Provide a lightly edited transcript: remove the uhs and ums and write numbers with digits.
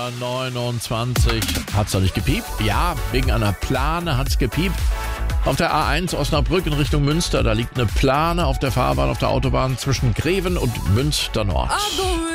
A29. Hat's doch nicht gepiept? Ja, wegen einer Plane hat's gepiept. Auf der A1 Osnabrück in Richtung Münster, da liegt eine Plane auf der Fahrbahn auf der Autobahn zwischen Greven und Münster Nord.